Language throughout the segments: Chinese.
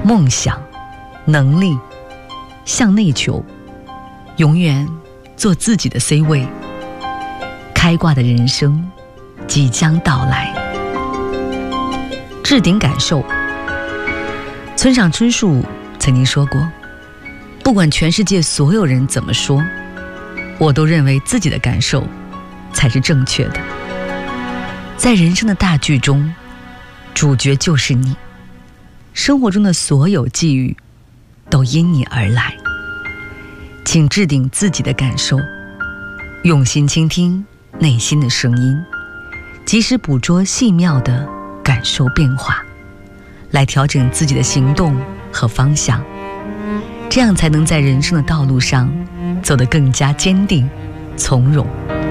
梦想、能力，向内求，永远做自己的 C 位。开挂的人生即将到来。置顶感受。村上春树曾经说过，不管全世界所有人怎么说，我都认为自己的感受才是正确的。在人生的大剧中，主角就是你，生活中的所有际遇都因你而来。请置顶自己的感受，用心倾听内心的声音，及时捕捉细妙的感受变化，来调整自己的行动和方向，这样才能在人生的道路上走得更加坚定从容。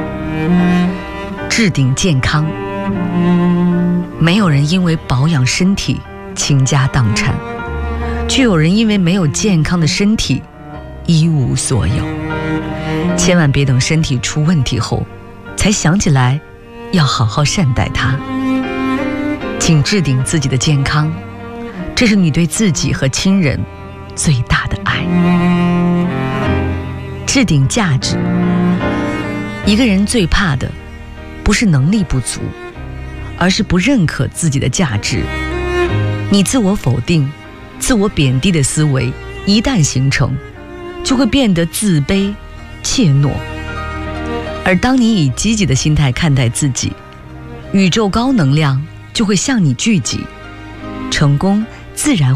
置顶健康。没有人因为保养身体倾家荡产，却有人因为没有健康的身体一无所有。千万别等身体出问题后才想起来要好好善待它。请置顶自己的健康，这是你对自己和亲人最大的爱。置顶价值。一个人最怕的不是能力不足，而是不认可自己的价值。你自我否定、自我贬低的思维一旦形成，就会变得自卑、怯懦。而当你以积极的心态看待自己，宇宙高能量就会向你聚集，成功自然